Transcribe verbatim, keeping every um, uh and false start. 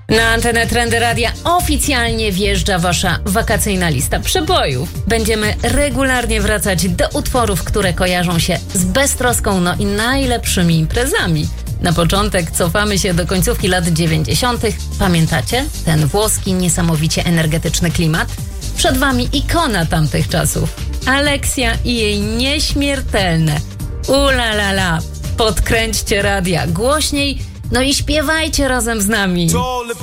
Na antenę Trendy Radia oficjalnie wjeżdża wasza wakacyjna lista przebojów. Będziemy regularnie wracać do utworów, które kojarzą się z beztroską, no i najlepszymi imprezami. Na początek cofamy się do końcówki lat dziewięćdziesiątych. Pamiętacie? Ten włoski, niesamowicie energetyczny klimat? Przed wami ikona tamtych czasów. Alexia i jej nieśmiertelne Ula la la. Podkręćcie radia głośniej, no i śpiewajcie razem z nami.